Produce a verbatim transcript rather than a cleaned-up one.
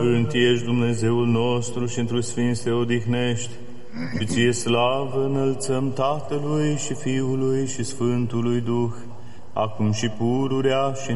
Sfânt ești Dumnezeul nostru și într-o sfinț te odihnești. Și ție slavă înălțăm Tatălui și Fiului și Sfântului Duh, acum și pururea și